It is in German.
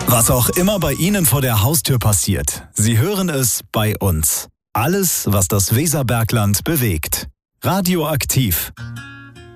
Was auch immer bei Ihnen vor der Haustür passiert, Sie hören es bei uns. Alles, was das Weserbergland bewegt. Radioaktiv.